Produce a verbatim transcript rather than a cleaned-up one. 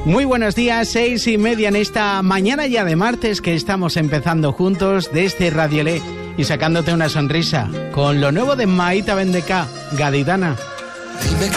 Muy buenos días, seis y media en esta mañana ya de martes que estamos empezando juntos desde Radio Le y sacándote una sonrisa con lo nuevo de Maita Bendeca, Gaditana. Dime